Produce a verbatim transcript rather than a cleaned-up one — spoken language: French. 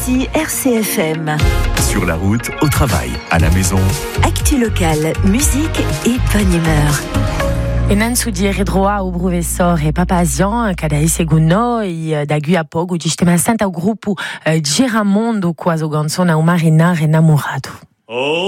midi, R C F M. Sur la route, au travail, à la maison. Actu locale, musique et bonne humeur. E nan su dire droa o professor e papazian cada segunno e da gu a poco distem senta o grupo Giramondo com a canzone O Marinare Namorado. Oh